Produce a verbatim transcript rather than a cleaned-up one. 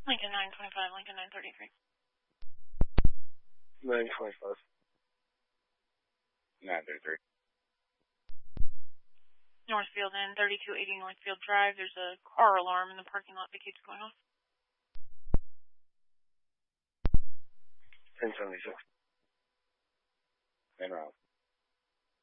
Lincoln nine twenty-five, Lincoln nine thirty-three. nine twenty-five. nine thirty-three. Northfield and thirty-two eighty Northfield Drive. There's a car alarm in the parking lot that keeps going off. ten seventy-six. En route.